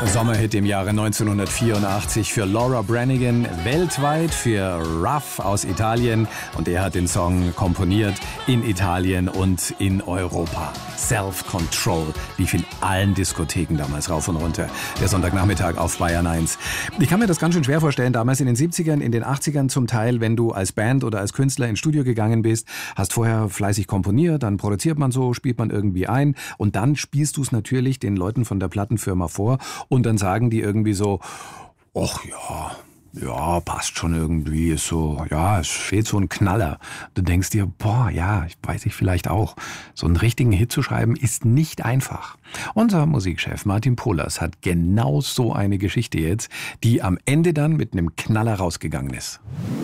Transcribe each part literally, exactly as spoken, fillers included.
Sommerhit im Jahre neunzehnhundertvierundachtzig für Laura Branigan, weltweit für Ruff aus Italien. Und er hat den Song komponiert in Italien und in Europa. Self-Control lief in allen Diskotheken damals rauf und runter. Der Sonntagnachmittag auf Bayern eins. Ich kann mir das ganz schön schwer vorstellen, damals in den siebzigern, in den achtzigern zum Teil, wenn du als Band oder als Künstler ins Studio gegangen bist, hast vorher fleißig komponiert, dann produziert man so, spielt man irgendwie ein und dann spielst du es natürlich den Leuten von der Plattenfirma vor und dann sagen die irgendwie so, ach ja, ja, passt schon irgendwie, ist so, ja, es fehlt so ein Knaller. Du denkst dir, boah, ja, ich weiß ich vielleicht auch. So einen richtigen Hit zu schreiben ist nicht einfach. Unser Musikchef Martin Pohlers hat genau so eine Geschichte jetzt, die am Ende dann mit einem Knaller rausgegangen ist.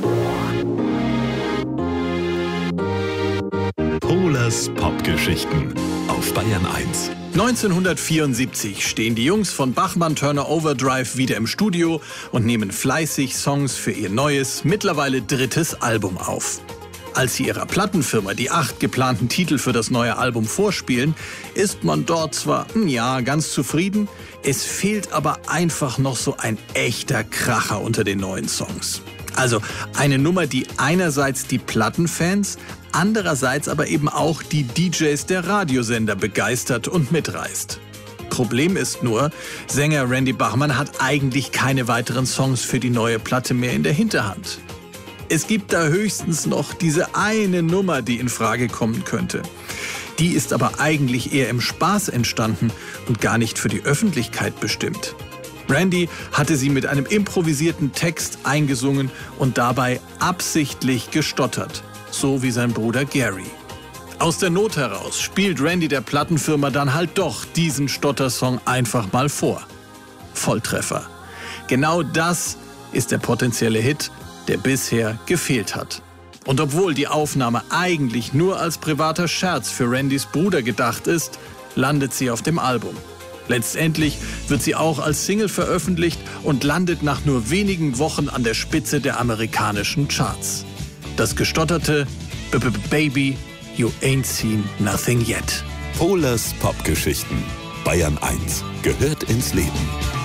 Pohlers Popgeschichten auf Bayern eins. neunzehnhundertvierundsiebzig stehen die Jungs von Bachmann-Turner Overdrive wieder im Studio und nehmen fleißig Songs für ihr neues, mittlerweile drittes Album auf. Als sie ihrer Plattenfirma die acht geplanten Titel für das neue Album vorspielen, ist man dort zwar, ja, ganz zufrieden, es fehlt aber einfach noch so ein echter Kracher unter den neuen Songs. Also eine Nummer, die einerseits die Plattenfans, andererseits aber eben auch die D Js der Radiosender begeistert und mitreißt. Problem ist nur, Sänger Randy Bachman hat eigentlich keine weiteren Songs für die neue Platte mehr in der Hinterhand. Es gibt da höchstens noch diese eine Nummer, die in Frage kommen könnte. Die ist aber eigentlich eher im Spaß entstanden und gar nicht für die Öffentlichkeit bestimmt. Randy hatte sie mit einem improvisierten Text eingesungen und dabei absichtlich gestottert, so wie sein Bruder Gary. Aus der Not heraus spielt Randy der Plattenfirma dann halt doch diesen Stottersong einfach mal vor. Volltreffer. Genau das ist der potenzielle Hit, der bisher gefehlt hat. Und obwohl die Aufnahme eigentlich nur als privater Scherz für Randys Bruder gedacht ist, landet sie auf dem Album. Letztendlich wird sie auch als Single veröffentlicht und landet nach nur wenigen Wochen an der Spitze der amerikanischen Charts. Das gestotterte B-B-Baby, you ain't seen nothing yet. Pohlers Popgeschichten. Bayern eins gehört ins Leben.